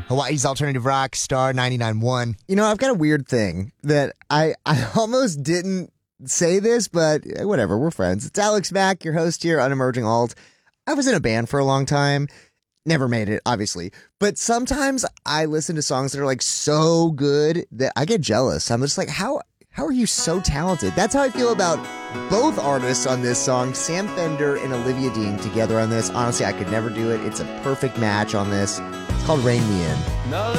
Hawaii's Alternative Rock, Star 99.1. You know, I've got a weird thing that I almost didn't say this, but whatever, we're friends. It's Alex Mack, your host here on Emerging Alt. I was in a band for a long time. Never made it, obviously. But sometimes I listen to songs that are like so good that I get jealous. I'm just like, how are you so talented? That's how I feel about both artists on this song, Sam Fender and Olivia Dean together on this. Honestly, I could never do it. It's a perfect match on this. It's called Rain Me In. Now